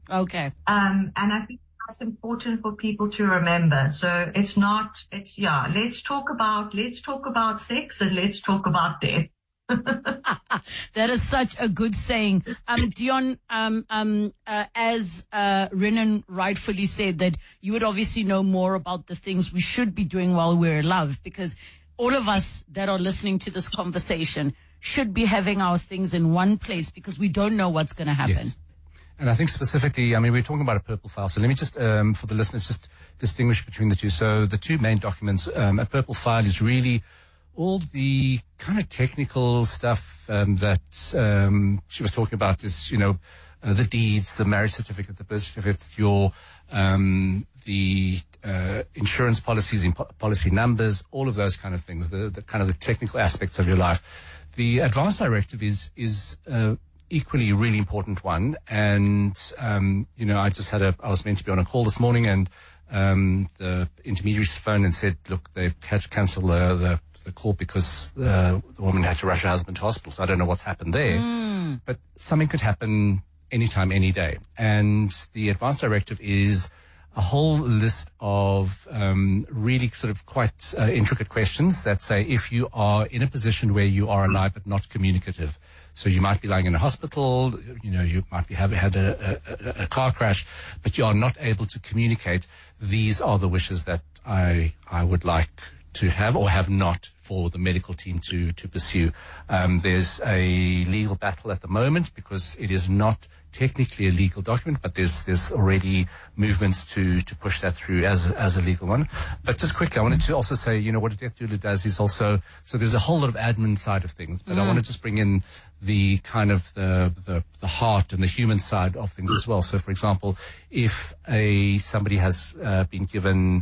Okay. And I think that's important for people to remember. So let's talk about sex and let's talk about death. That is such a good saying. Dion, as Renan rightfully said, that you would obviously know more about the things we should be doing while we're alive, because all of us that are listening to this conversation should be having our things in one place, because we don't know what's going to happen. Yes. And I think specifically, I mean, we're talking about a purple file. So let me just, for the listeners, just distinguish between the two. So the two main documents, a purple file is really all the kind of technical stuff that she was talking about is, the deeds, the marriage certificate, the birth certificate, your the insurance policies, policy numbers, all of those kind of things, the kind of the technical aspects of your life. The advance directive is equally a really important one. And, I was meant to be on a call this morning, and the intermediaries phoned and said, look, they've had to cancel the call because the woman had to rush her husband to hospital. So I don't know what's happened there. But something could happen anytime, any day. And the advance directive is a whole list of really sort of quite intricate questions that say if you are in a position where you are alive but not communicative. So you might be lying in a hospital, you might be had a car crash, but you are not able to communicate. These are the wishes that I would like to have or have not for the medical team to pursue. There's a legal battle at the moment because it is not technically a legal document, but there's already movements to push that through as a legal one. But just quickly, I wanted to also say, what a death doula does is also, so there's a whole lot of admin side of things, but I want to just bring in the kind of the heart and the human side of things as well. So for example, if somebody has been given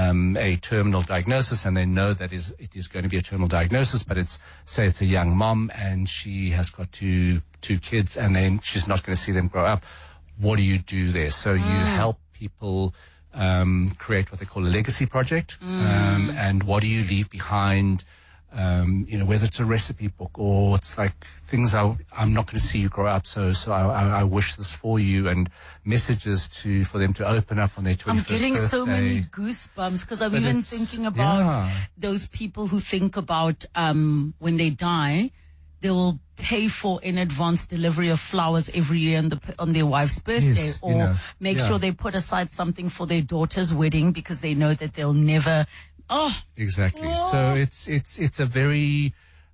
a terminal diagnosis and they know that it is going to be a terminal diagnosis, but say it's a young mom and she has got two kids and then she's not going to see them grow up. What do you do there? So you help people create what they call a legacy project. And what do you leave behind? Whether it's a recipe book or it's like things I'm not going to see you grow up, so I wish this for you, and messages for them to open up on their 21st birthday. I'm getting so many goosebumps because I'm even thinking about those people who think about when they die, they will pay for in advance delivery of flowers every year on their wife's birthday, or make sure they put aside something for their daughter's wedding because they know that they'll never. Oh, exactly. So it's a very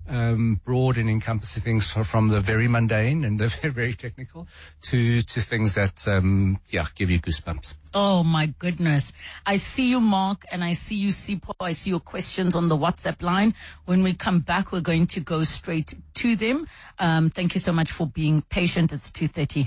broad and encompassing things from the very mundane and the very, very technical to things that give you goosebumps. Oh my goodness! I see you, Mark, and I see you, Sipho. I see your questions on the WhatsApp line. When we come back, we're going to go straight to them. Thank you so much for being patient. It's 2:30.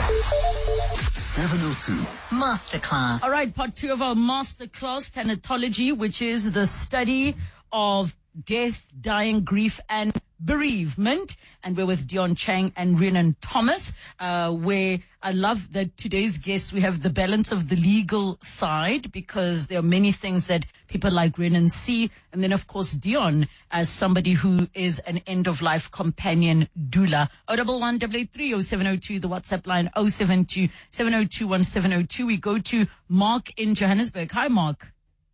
702 Masterclass. All right, part 2 of our masterclass, Thanatology, which is the study of death, dying, grief, and bereavement. And we're with Dion Chang and Renan Thomas, where I love that today's guests, we have the balance of the legal side, because there are many things that people like Renan see. And then, of course, Dion as somebody who is an end-of-life companion doula. 011-883-0702, the WhatsApp line 072-702-1702. We go to Mark in Johannesburg. Hi, Mark.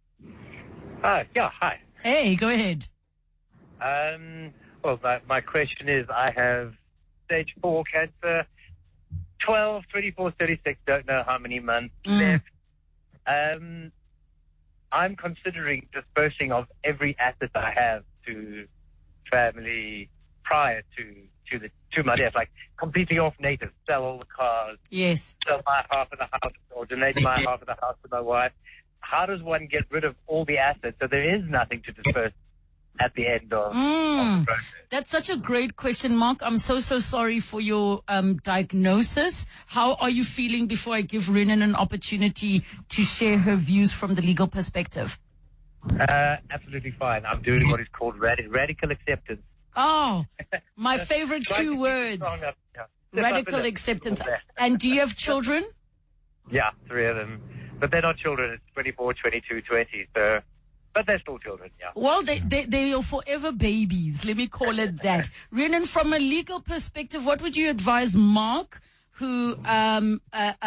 Hi. Hey, go ahead. Well, my question is, I have stage 4 cancer, 12, 24, 36, don't know how many months left. I'm considering disposing of every asset I have to family prior to my death, like completely off native, sell all the cars, sell my half of the house, or donate my half of the house to my wife. How does one get rid of all the assets so there is nothing to disperse at the end of the process? That's such a great question, Mark. I'm so sorry for your diagnosis. How are you feeling before I give Renan an opportunity to share her views from the legal perspective? Absolutely fine. I'm doing what is called radical acceptance. Oh, my favorite 2 words. Radical acceptance. And do you have children? Yeah, 3 of them. But they're not children. It's 24, 22, 20. So, but they're still children, yeah. Well, they are forever babies. Let me call it that. Renan, from a legal perspective, what would you advise Mark, who